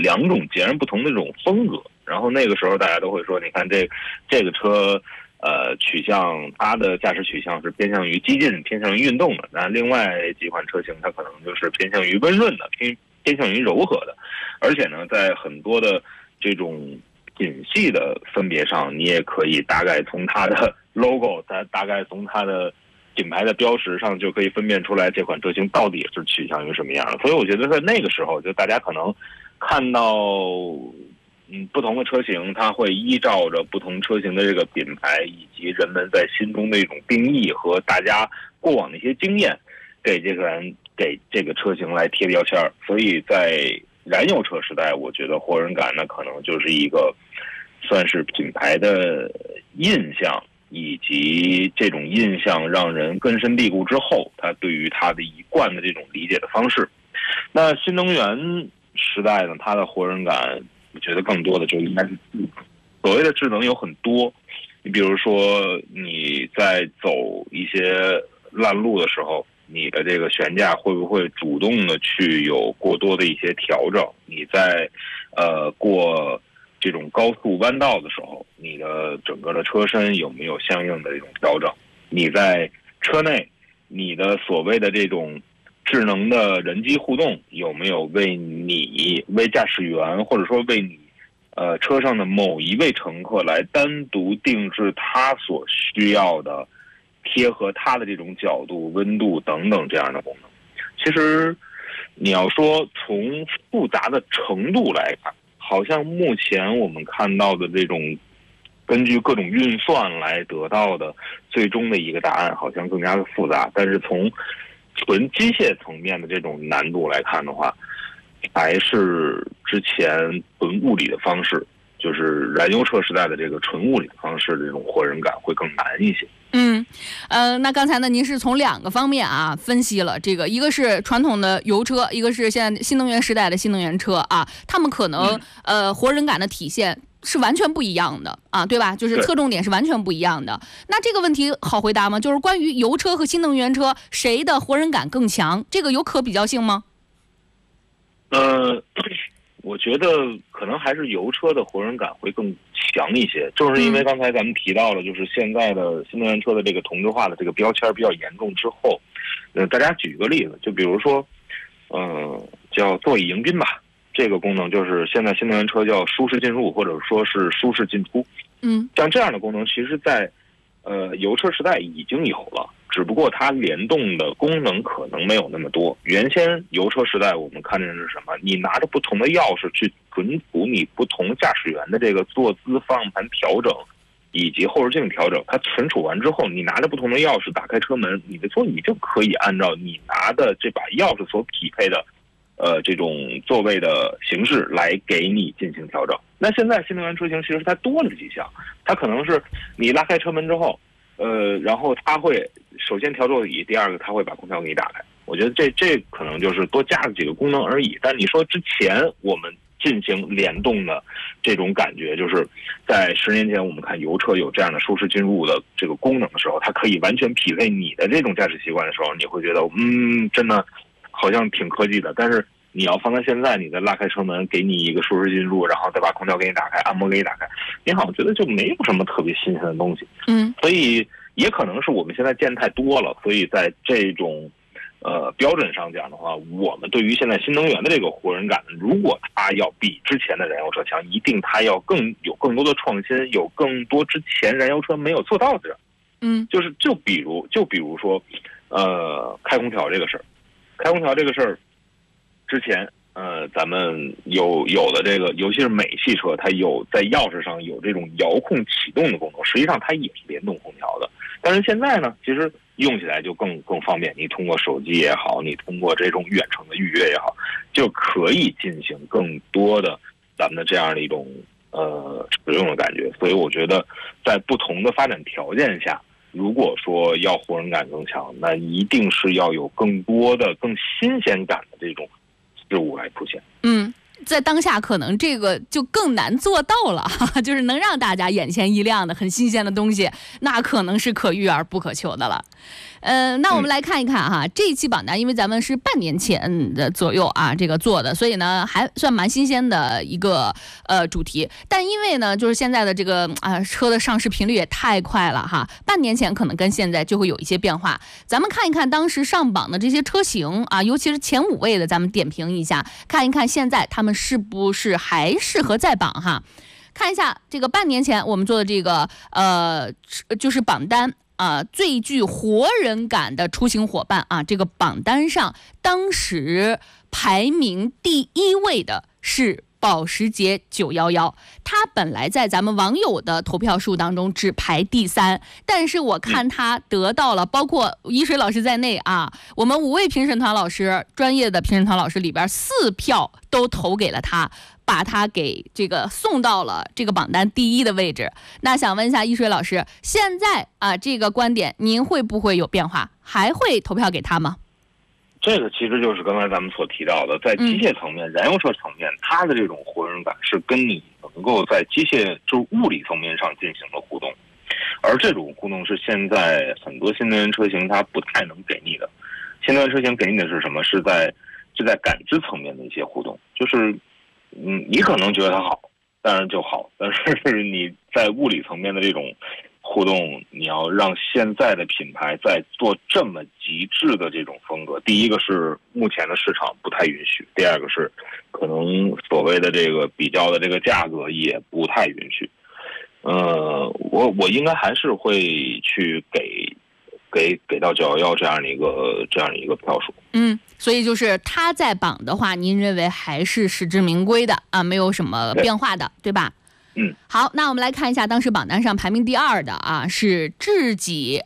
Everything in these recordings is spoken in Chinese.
两种截然不同的这种风格。然后那个时候大家都会说，你看这个车。取向它的驾驶取向是偏向于激进、偏向于运动的。那另外几款车型，它可能就是偏向于温润的、偏向于柔和的。而且呢，在很多的这种品系的分别上，你也可以大概从它的 logo， 大概从它的品牌的标识上就可以分辨出来这款车型到底是取向于什么样的。所以我觉得在那个时候，就大家可能看到。不同的车型，它会依照着不同车型的这个品牌以及人们在心中的一种定义和大家过往的一些经验，给这个车型来贴标签。所以在燃油车时代，我觉得活人感呢，可能就是一个算是品牌的印象，以及这种印象让人根深蒂固之后，它对于它的一贯的这种理解的方式。那新能源时代呢，它的活人感。我觉得更多的就应该是所谓的智能有很多，你比如说你在走一些烂路的时候，你的这个悬架会不会主动的去有过多的一些调整？你在过这种高速弯道的时候，你的整个的车身有没有相应的这种调整？你在车内，你的所谓的这种智能的人机互动有没有为驾驶员或者说为你车上的某一位乘客来单独定制他所需要的贴合他的这种角度、温度等等这样的功能？其实你要说从复杂的程度来看，好像目前我们看到的这种根据各种运算来得到的最终的一个答案好像更加的复杂，但是从纯机械层面的这种难度来看的话，还是之前纯物理的方式，就是燃油车时代的这个纯物理的方式，这种活人感会更难一些。 那刚才呢，您是从两个方面啊分析了这个，一个是传统的油车，一个是现在新能源时代的新能源车啊，他们可能活人感的体现是完全不一样的啊，对吧？就是侧重点是完全不一样的。那这个问题好回答吗？就是关于油车和新能源车谁的活人感更强，这个有可比较性吗？ 我觉得可能还是油车的活人感会更强一些，正是因为刚才咱们提到了，就是现在的新能源车的这个同质化的这个标签比较严重之后，大家举一个例子，就比如说，叫座椅迎宾吧，这个功能就是现在新能源车叫舒适进入或者说是舒适进出，像这样的功能，其实在油车时代已经有了。只不过它联动的功能可能没有那么多。原先油车时代我们看见的是什么？你拿着不同的钥匙去存储你不同驾驶员的这个坐姿、方向盘调整以及后视镜调整。它存储完之后，你拿着不同的钥匙打开车门，你的座椅就可以按照你拿的这把钥匙所匹配的这种座位的形式来给你进行调整。那现在新能源车型其实它多了几项，它可能是你拉开车门之后然后它会首先调座椅，第二个它会把空调给你打开。我觉得这可能就是多加了几个功能而已。但你说之前我们进行联动的这种感觉，就是在10年前我们看油车有这样的舒适进入的这个功能的时候，它可以完全匹配你的这种驾驶习惯的时候，你会觉得真的好像挺科技的。但是你要放在现在，你再拉开车门，给你一个舒适进入，然后再把空调给你打开，按摩给你打开，你好像觉得就没有什么特别新鲜的东西。所以也可能是我们现在见太多了，所以在这种标准上讲的话，我们对于现在新能源的这个活人感，如果它要比之前的燃油车强，一定它要有更多的创新，有更多之前燃油车没有做到的。就比如说开空调这个事儿，之前咱们有的这个，尤其是美系车，它有在钥匙上有这种遥控启动的功能，实际上它也是联动空调的。但是现在呢，其实用起来就更方便，你通过手机也好，你通过这种远程的预约也好，就可以进行更多的咱们的这样的一种使用的感觉。所以我觉得在不同的发展条件下，如果说要活人感更强，那一定是要有更多的更新鲜感的这种事物来出现。 在当下可能这个就更难做到了，就是能让大家眼前一亮的很新鲜的东西，那可能是可遇而不可求的了。那我们来看一看哈，这一期榜单，因为咱们是半年前的左右啊，这个做的，所以呢还算蛮新鲜的一个主题。但因为呢，就是现在的这个车的上市频率也太快了哈，半年前可能跟现在就会有一些变化。咱们看一看当时上榜的这些车型啊，尤其是前5位的，咱们点评一下，看一看现在他们是不是还适合再榜哈。看一下这个半年前我们做的这个就是榜单。最具活人感的出行伙伴啊，这个榜单上当时排名第1位的是保时捷911，它本来在咱们网友的投票数当中只排第3，但是我看它得到了包括一水老师在内啊，我们5位评审团老师，专业的评审团老师里边4票都投给了它，把它给这个送到了这个榜单第1的位置。那想问一下一水老师，现在这个观点您会不会有变化？还会投票给他吗？ 这个其实就是刚才咱们所提到的，在机械层面、燃油车层面，它的这种活人感是跟你能够在机械就是物理层面上进行的互动，而这种互动是现在很多新能源车型它不太能给你的。新能源车型给你的是什么？是在感知层面的一些互动，就是你可能觉得它好，当然就好，但是你在物理层面的这种互动，你要让现在的品牌在做这么极致的这种风格，第一个是目前的市场不太允许，第二个是可能所谓的这个比较的这个价格也不太允许。我应该还是会去给到911这样的一个票数。 所以就是他在榜的话，您认为还是实至名归的啊，没有什么变化的，对吧？好，那我们来看一下当时榜单上排名第2的啊，是智己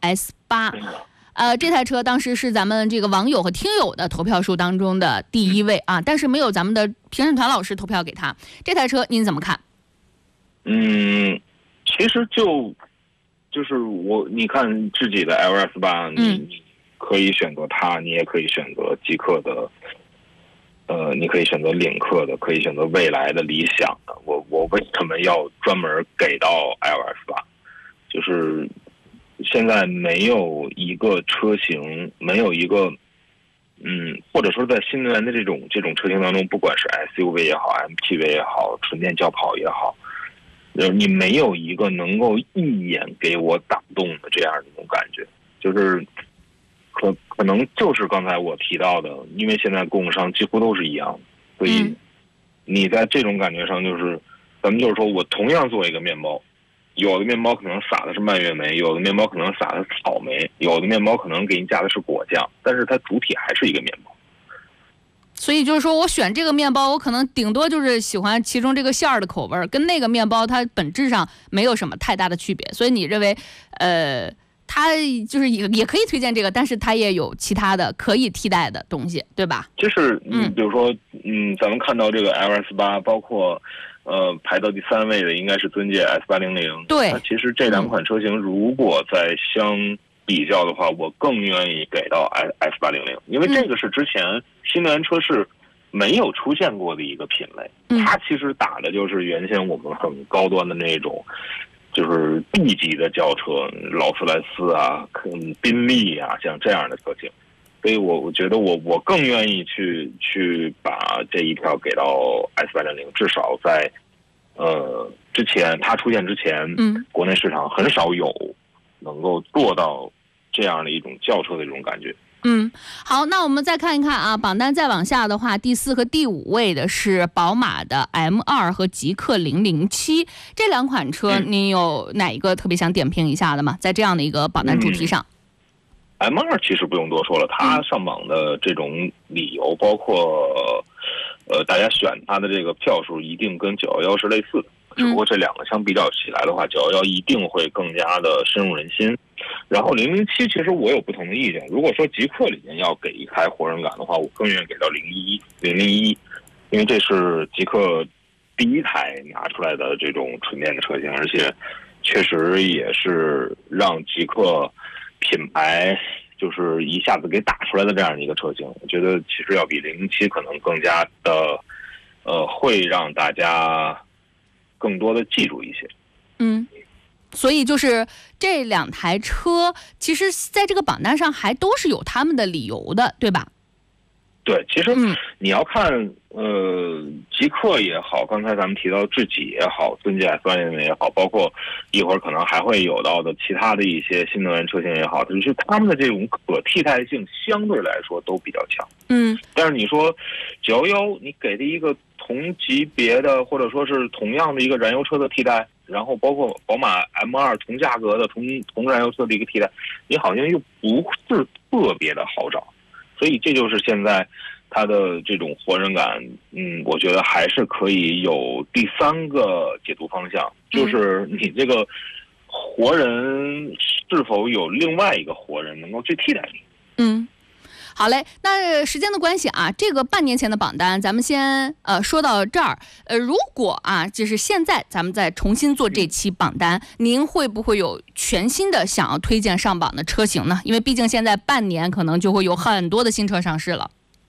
LS8。这台车当时是咱们这个网友和听友的投票数当中的第1位啊，但是没有咱们的评审团老师投票给他。这台车您怎么看？ 其实就是你看智己的 LS8，你可以选择它，你也可以选择极客的。你可以选择领克的，可以选择未来的、理想的。我为什么要专门给到 LS8？就是现在没有一个车型，没有一个或者说在新能源的这种车型当中，不管是 SUV 也好 ，MPV 也好，纯电轿跑也好，你没有一个能够一眼给我打动的这样的一种感觉，就是。可能就是刚才我提到的，因为现在供应商几乎都是一样的，所以你在这种感觉上，就是咱们就是说我同样做一个面包，有的面包可能撒的是蔓越莓，有的面包可能撒的是草莓，有的面包可能给你加的是果酱，但是它主体还是一个面包。 所以就是说我选这个面包，我可能顶多就是喜欢其中这个馅儿的口味，跟那个面包它本质上没有什么太大的区别。所以你认为，它就是也可以推荐这个，但是它也有其他的可以替代的东西，对吧？ 就是比如说咱们看到这个 LS8，包括排到第3位的应该是尊界 S800。 对， 那其实这2款车型如果在相比较的话，我更愿意给到 S800，因为这个是之前新能源车是没有出现过的一个品类，它其实打的就是原先我们很高端的那种。就是 B 级的轿车，劳斯莱斯啊、宾利啊，像这样的车型，所以我觉得我更愿意去把这一票给到 S800，至少在之前它出现之前，国内市场很少有能够做到这样的一种轿车的这种感觉。 好，那我们再看一看啊，榜单再往下的话，第4和第5位的是宝马的 M2 和极氪007，这2款车，您有哪一个特别想点评一下的吗？在这样的一个榜单主题上 ，M2 其实不用多说了，它上榜的这种理由，包括大家选它的这个票数，一定跟911是类似的。只不过这2个相比较起来的话，911一定会更加的深入人心。然后007其实我有不同的意见，如果说极氪里面要给一台活人感的话，我更愿意给到011，因为这是极氪第1台拿出来的这种纯电的车型，而且确实也是让极氪品牌就是一下子给打出来的这样的一个车型，我觉得其实要比007可能更加的会让大家更多的记住一些。 所以就是这2台车，其实在这个榜单上还都是有他们的理由的，对吧？ 对，其实你要看，极客也好，刚才咱们提到智己也好，尊驾3也好，包括一会儿可能还会有到的其他的一些新能源车型也好，就是他们的这种可替代性相对来说都比较强。但是你说911，你给的一个同级别的或者说是同样的一个燃油车的替代，然后包括宝马 M2 同价格的同燃油车的一个替代，你好像又不是特别的好找。所以这就是现在它的这种活人感，我觉得还是可以有第3个解读方向，就是你这个活人是否有另外一个活人能够去替代你。 好嘞，那时间的关系啊，这个半年前的榜单咱们先说到这儿。如果啊，就是现在咱们再重新做这期榜单，您会不会有全新的想要推荐上榜的车型呢？因为毕竟现在半年可能就会有很多的新车上市了。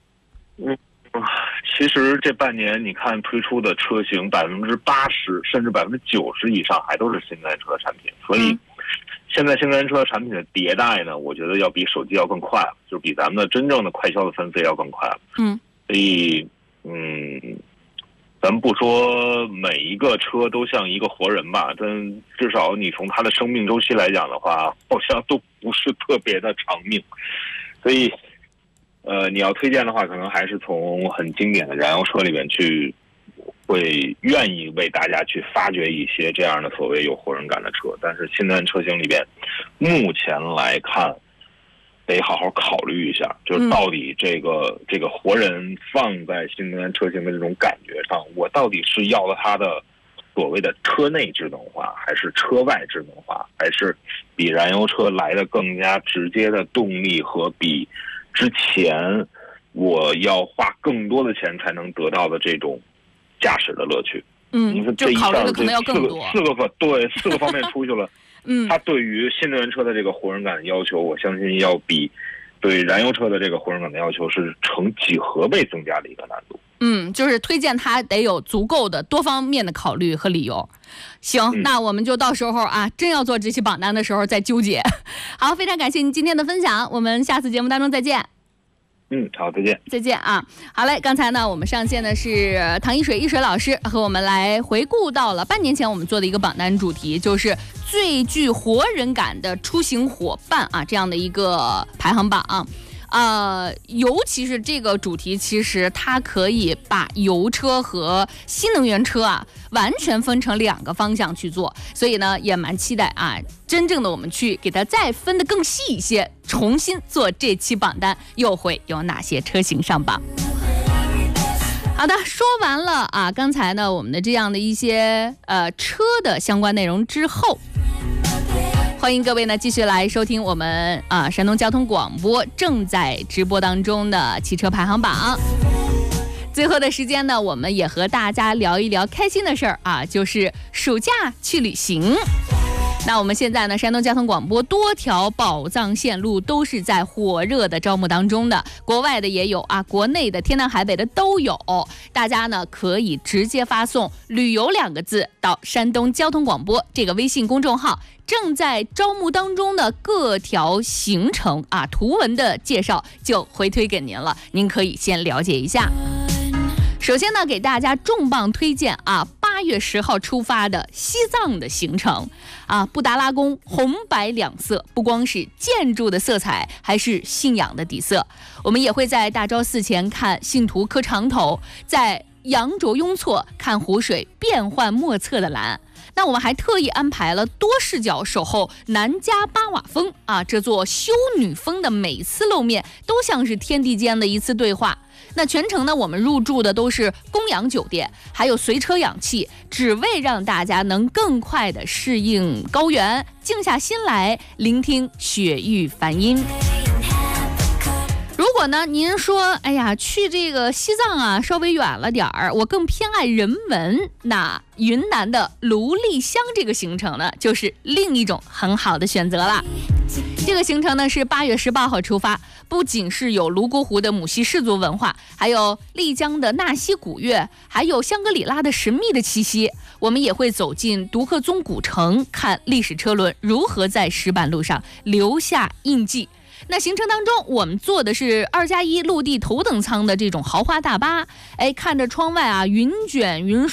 其实这半年你看推出的车型80%甚至90%以上还都是新能源车的产品，所以现在新能源车产品的迭代呢，我觉得要比手机要更快了，就是比咱们的真正的快销的分飞要更快了。所以咱们不说每一个车都像一个活人吧，但至少你从它的生命周期来讲的话，好像都不是特别的长命。所以你要推荐的话，可能还是从很经典的燃油车里面去，会愿意为大家去发掘一些这样的所谓有活人感的车。但是新能源车型里边，目前来看，得好好考虑一下，就是到底这个活人放在新能源车型的这种感觉上，我到底是要了它的所谓的车内智能化，还是车外智能化，还是比燃油车来的更加直接的动力和比之前我要花更多的钱才能得到的这种驾驶的乐趣。 就考虑的可能要更多。 四个方面出去了。它对于新能源车的这个活人感的要求，我相信要比对燃油车的这个活人感的要求是成几何倍增加的一个难度。 就是推荐它得有足够的多方面的考虑和理由。行，那我们就到时候啊，真要做这期榜单的时候再纠结。好，非常感谢您今天的分享，我们下次节目当中再见。 好，再见。 再见啊！好嘞，刚才呢，我们上线的是唐一水老师，和我们来回顾到了半年前我们做的一个榜单主题，就是最具活人感的出行伙伴啊，这样的一个排行榜。尤其是这个主题，其实它可以把油车和新能源车啊完全分成2个方向去做，所以呢也蛮期待啊，真正的我们去给它再分得更细一些，重新做这期榜单又会有哪些车型上榜。好的，说完了啊，刚才呢我们的这样的一些车的相关内容之后，欢迎各位呢继续来收听我们山东交通广播正在直播当中的汽车排行榜。最后的时间呢，我们也和大家聊一聊开心的事儿啊，就是暑假去旅行。那我们现在呢，山东交通广播多条宝藏线路都是在火热的招募当中的，国外的也有啊，国内的天南海北的都有。大家呢可以直接发送旅游2个字到山东交通广播这个微信公众号，正在招募当中的各条行程啊，图文的介绍就回推给您了，您可以先了解一下。首先呢，给大家重磅推荐啊，8月10号出发的西藏的行程啊，布达拉宫红白2色，不光是建筑的色彩，还是信仰的底色。我们也会在大昭寺前看信徒磕长头，在羊卓雍措看湖水变幻莫测的蓝。那我们还特意安排了多视角守候南迦巴瓦峰啊，这座修女峰的每次露面都像是天地间的一次对话。那全程呢，我们入住的都是供氧酒店，还有随车氧气，只为让大家能更快的适应高原，静下心来聆听雪域梵音。如果呢，您说，哎呀，去这个西藏啊，稍微远了点儿，我更偏爱人文，那云南的卢丽香这个行程呢，就是另一种很好的选择了。 这个行程呢是8月18号出发，不仅是有泸沽湖的母系氏族文化，还有丽江的纳西古乐，还有香格里拉的神秘的气息。我们也会走进独克宗古城，看历史车轮如何在石板路上留下印记。那行程当中，我们坐的是2+1陆地头等舱的这种豪华大巴，看着窗外啊，云卷云